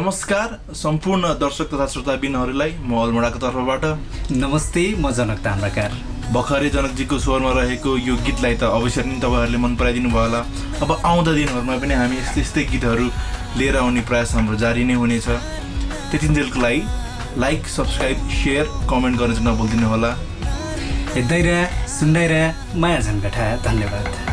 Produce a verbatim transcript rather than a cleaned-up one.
नमस्कार सम्पूर्ण दर्शक तथा श्रोताबिनहरूलाई म अल्मोडाको तर्फबाट। नमस्ते, म जनक ताम्राकार। भर्खरै जनकजीको स्वरमा रहेको यो गीतलाई त अवश्य नै तपाईँहरूले मन पराइदिनु भयो होला। अब आउँदा दिनहरूमा पनि हामी यस्तै यस्तै गीतहरू लिएर आउने प्रयास हाम्रो जारी नै हुनेछ। त्यतिन्जेलको लागि लाइक, सब्सक्राइब, सेयर, कमेन्ट गर्न चाहिँ नभुलिदिनु होला। हेर्दै रह, सुन्दै रह, माया झन्कटा। धन्यवाद।